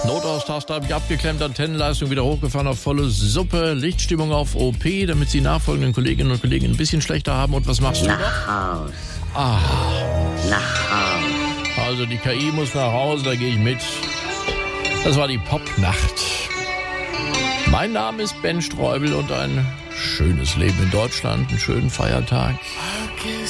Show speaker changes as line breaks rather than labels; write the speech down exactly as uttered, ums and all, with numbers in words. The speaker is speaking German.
Notaustaster habe ich abgeklemmt, Antennenleistung wieder hochgefahren auf volle Suppe, Lichtstimmung auf O P, damit Sie nachfolgenden Kolleginnen und Kollegen ein bisschen schlechter haben. Und was machst du
Nach
noch?
Haus.
Ah,
Nach Haus.
also die K I muss nach Hause, da gehe ich mit. Das war die Popnacht. Mein Name ist Ben Streubel und ein schönes Leben in Deutschland, einen schönen Feiertag.